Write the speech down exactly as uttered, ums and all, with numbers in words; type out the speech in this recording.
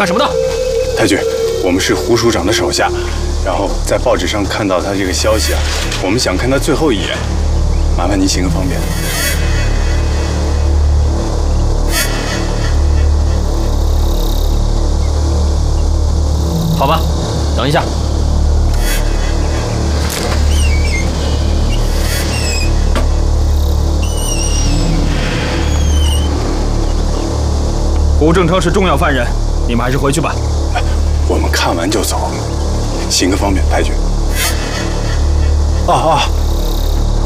干什么的？ 太君，我们是胡署长的手下，然后在报纸上看到他这个消息啊，我们想看他最后一眼，麻烦您行个方便。 好吧，等一下。胡正称是重要犯人，你们还是回去吧。 我们看完就走，行个方便，太君。啊啊，